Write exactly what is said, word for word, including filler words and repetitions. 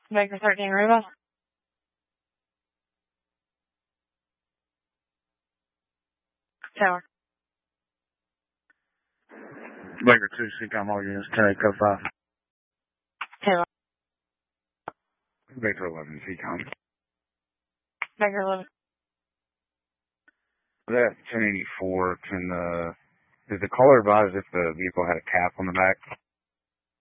Baker thirteen Riva. Tower. Baker two, C-Com, all units, ten code five. Taylor. Baker eleven, C-Com. Baker eleven. That ten eighty-four, can, uh, did the caller advise if the vehicle had a cap on the back?